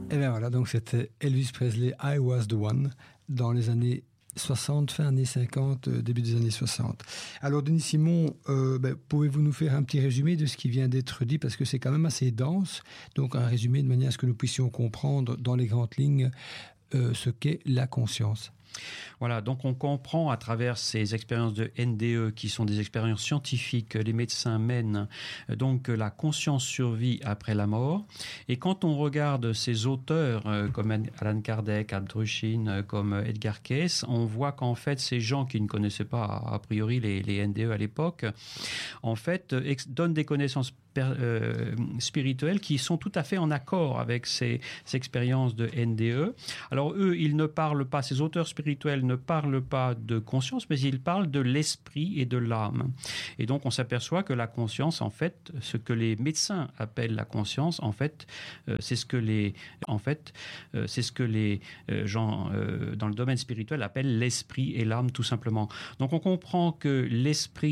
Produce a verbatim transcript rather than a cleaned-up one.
Et bien voilà, donc c'était Elvis Presley, I Was the One, dans les années soixante, fin années cinquante, début des années soixante. Alors Denis Simon, euh, ben, pouvez-vous nous faire un petit résumé de ce qui vient d'être dit, parce que c'est quand même assez dense, donc un résumé de manière à ce que nous puissions comprendre dans les grandes lignes euh, ce qu'est la conscience. Voilà, donc on comprend à travers ces expériences de N D E, qui sont des expériences scientifiques que les médecins mènent, donc que la conscience survit après la mort. Et quand on regarde ces auteurs euh, comme Alan Kardec, Abdruchin, comme Edgar Cayce, on voit qu'en fait ces gens qui ne connaissaient pas a priori les, les N D E à l'époque, en fait ex- donnent des connaissances per, euh, spirituelles qui sont tout à fait en accord avec ces, ces expériences de N D E. Alors eux, ils ne parlent pas, ces auteurs spirituels ne parlent pas de conscience, mais ils parlent de l'esprit et de l'âme. Et donc on s'aperçoit que la conscience, en fait, ce que les médecins appellent la conscience, en fait, euh, c'est ce que les, en fait, euh, c'est ce que les euh, gens euh, dans le domaine spirituel appellent l'esprit et l'âme, tout simplement. Donc on comprend que l'esprit